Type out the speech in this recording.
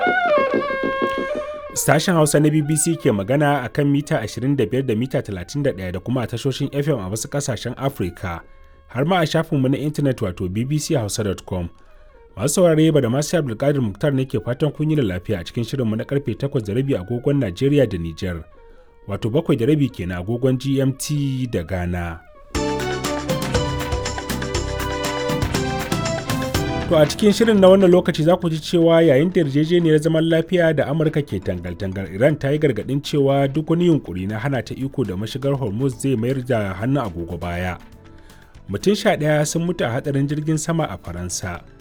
Sashen Hausa na BBC ke magana a kan mita 25 da mita 31 da kuma a tashoshin FM a wasu ƙasashen Afirka, har ma a shafinmu na intanet wato bbchausa.com. Masu saurare ba da masu Abdulkadir Muktar ne ke fatan kun yi da lafiya a cikin shirinmu na karfe 8:30 agogon Najeriya da Nijar, wato 7:30 kenan agogon GMT da Ghana. To a cikin shirin na wannan lokaci za ku ji cewa yayin da yarjejeniyar zaman lafiya da Amurka ke tangal-tangal, Iran ta yi gargaɗin cewa duk wani yunkuri na hana ta iko da mashigar Hormuz zai mayar da hannu agogo baya. Mutum 11 sun mutu a hatsarin jirgin sama a Faransa.